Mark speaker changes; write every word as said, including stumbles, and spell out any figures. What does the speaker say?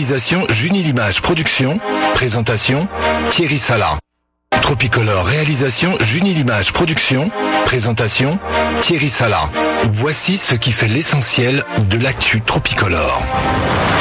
Speaker 1: réalisation Junilimage Production, présentation Thierry Salat. Tropicolore, réalisation Junilimage Production, présentation Thierry Salat. Voici ce qui fait l'essentiel de l'actu Tropicolore.